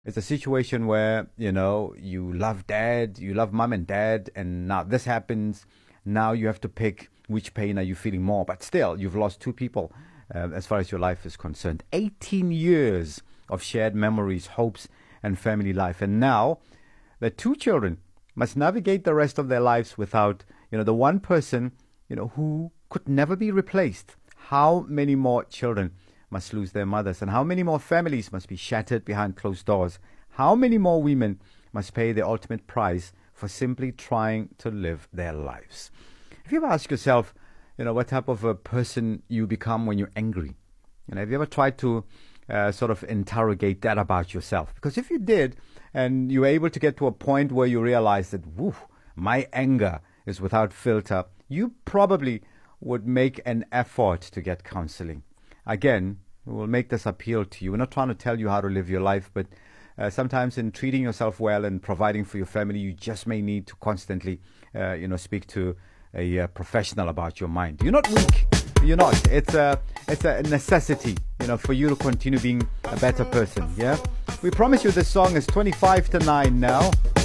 It's a situation where, you love dad, you love mom and dad, and now this happens. Now you have to pick which pain are you feeling more. But still, you've lost two people as far as your life is concerned. 18 years of shared memories, hopes, and family life. And now the two children must navigate the rest of their lives without, the one person, who could never be replaced. How many more children must lose their mothers, and how many more families must be shattered behind closed doors? How many more women must pay the ultimate price for simply trying to live their lives? If you ever ask yourself, what type of a person you become when you're angry, have you ever tried to sort of interrogate that about yourself? Because if you did, and you were able to get to a point where you realize that, my anger is without filter, you probably would make an effort to get counseling. Again, we'll make this appeal to you. We're not trying to tell you how to live your life, but sometimes in treating yourself well and providing for your family, you just may need to constantly, speak to a professional about your mind. You're not weak. You're not. It's a necessity, for you to continue being a better person. Yeah. We promise you this song is 25 to 9 now.